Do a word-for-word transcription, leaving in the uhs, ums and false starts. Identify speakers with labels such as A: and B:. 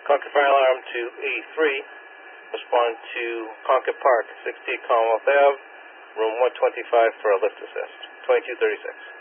A: Concord Fire Alarm to eighty-three. Respond to Concord Park, sixty-eight Commonwealth Avenue, room one twenty-five for a lift assist. twenty-two thirty-six.